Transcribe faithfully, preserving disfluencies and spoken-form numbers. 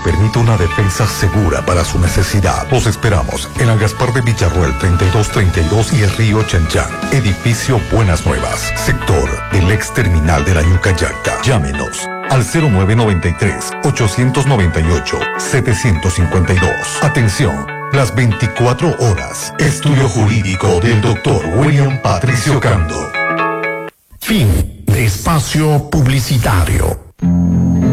permite una defensa segura para su necesidad. Los esperamos en la Gaspar de Villarroel treinta y dos treinta y dos y el Río Chanchán. Edificio Buenas Nuevas, sector del ex terminal de la Yucayacta. Llámenos al cero nueve nueve tres, ocho nueve ocho, siete cinco dos. Atención, las veinticuatro horas. Estudio jurídico del doctor William Patricio Cando. Fin de espacio publicitario.